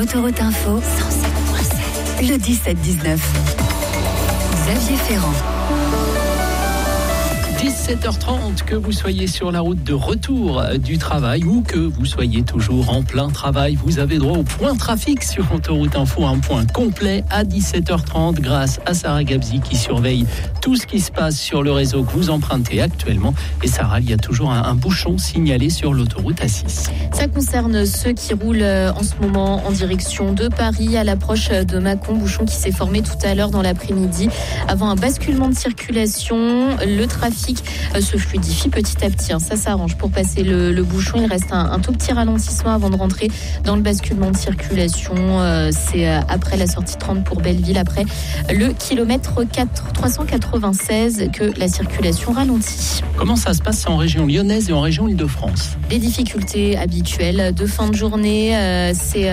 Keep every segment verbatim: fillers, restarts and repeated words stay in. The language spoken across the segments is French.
Autoroute Info, cent sept virgule sept. Le dix-sept dix-neuf. Xavier Ferrand. dix-sept heures trente, que vous soyez sur la route de retour du travail ou que vous soyez toujours en plein travail, vous avez droit au point trafic sur Autoroute Info, un point complet à dix-sept heures trente grâce à Sarah Gabzi qui surveille tout ce qui se passe sur le réseau que vous empruntez actuellement. Et Sarah, il y a toujours un, un bouchon signalé sur l'autoroute A six. Ça concerne ceux qui roulent en ce moment en direction de Paris à l'approche de Mâcon, bouchon qui s'est formé tout à l'heure dans l'après-midi avant un basculement de circulation. Le trafic se fluidifie petit à petit, ça s'arrange pour passer le, le bouchon. Il reste un, un tout petit ralentissement avant de rentrer dans le basculement de circulation. C'est après la sortie trente pour Belleville, après le kilomètre trois cent quatre-vingt-seize que la circulation ralentit. Comment ça se passe en région lyonnaise et en région Île-de-France? Les difficultés habituelles de fin de journée, c'est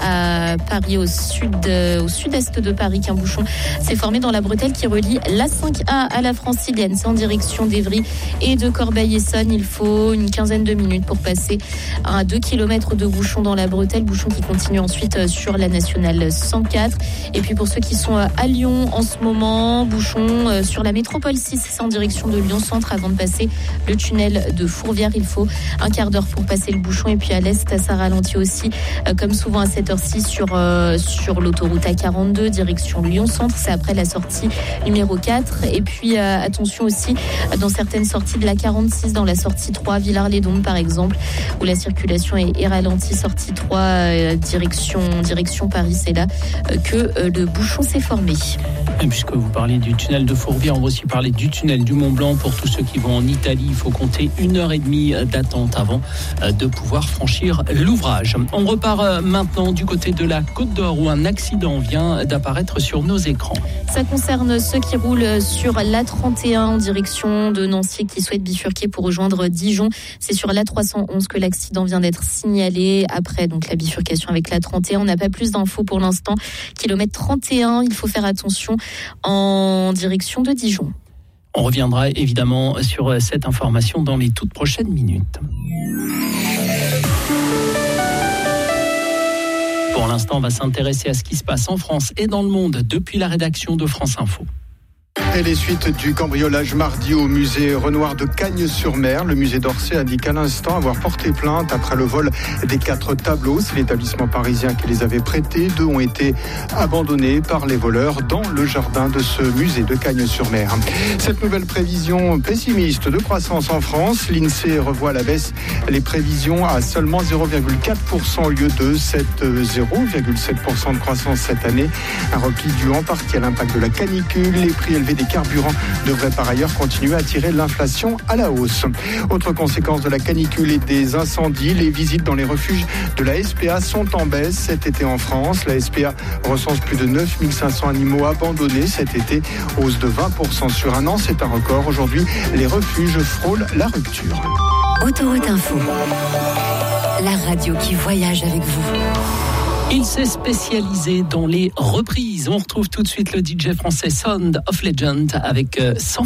à Paris, au sud, au sud-est de Paris qu'un bouchon s'est formé dans la bretelle qui relie l'A cinq A à la Francilienne. C'est en direction d'Evry et de Corbeil-Essonnes. Il faut une quinzaine de minutes pour passer à deux kilomètres de bouchon dans la bretelle, bouchon qui continue ensuite sur la nationale cent quatre. Et puis pour ceux qui sont à Lyon en ce moment, bouchon sur la métropole six, c'est en direction de Lyon Centre avant de passer le tunnel de Fourvière. Il faut un quart d'heure pour passer le bouchon. Et puis à l'est, ça ralentit aussi comme souvent à cette heure-ci sur, euh, sur l'autoroute A quarante-deux direction Lyon Centre. C'est après la sortie numéro quatre. Et puis euh, attention aussi dans certaines sorties de la quarante-six, dans la sortie trois, Villars-les-Dombes par exemple, où la circulation est, est ralentie. Sortie trois, euh, direction, direction Paris, c'est là euh, que euh, le bouchon s'est formé. Et puisque vous parlez du tunnel de Fourvière, on va aussi parler du tunnel du Mont-Blanc. Pour tous ceux qui vont en Italie, il faut compter une heure et demie d'attente avant de pouvoir franchir l'ouvrage. On repart maintenant du côté de la Côte d'Or où un accident vient d'apparaître sur nos écrans. Ça concerne ceux qui roulent sur l'A trente et un en direction de Nancy qui souhaitent bifurquer pour rejoindre Dijon. C'est sur l'A trois cent onze que l'accident vient d'être signalé. Après donc la bifurcation avec l'A trente et un, on n'a pas plus d'infos pour l'instant. Kilomètre trente et un, il faut faire attention en direction de Dijon. On reviendra évidemment sur cette information dans les toutes prochaines minutes. Pour l'instant, on va s'intéresser à ce qui se passe en France et dans le monde depuis la rédaction de France Info. Et les suites du cambriolage mardi au musée Renoir de Cagnes-sur-Mer. Le musée d'Orsay indique à l'instant avoir porté plainte après le vol des quatre tableaux. C'est l'établissement parisien qui les avait prêtés. Deux ont été abandonnés par les voleurs dans le jardin de ce musée de Cagnes-sur-Mer. Cette nouvelle prévision pessimiste de croissance en France, l'INSEE revoit à la baisse les prévisions à seulement zéro virgule quatre pour cent au lieu de zéro virgule sept pour cent de croissance cette année. Un repli dû en partie à l'impact de la canicule. Les prix élevés des carburants devraient par ailleurs continuer à tirer l'inflation à la hausse. Autre conséquence de la canicule et des incendies, les visites dans les refuges de la S P A sont en baisse cet été en France. La S P A recense plus de neuf mille cinq cents animaux abandonnés cet été, hausse de vingt pour cent sur un an. C'est un record. Aujourd'hui, les refuges frôlent la rupture. Autoroute Info, la radio qui voyage avec vous. Il s'est spécialisé dans les reprises. On retrouve tout de suite le D J français Sound of Legend avec euh, Sans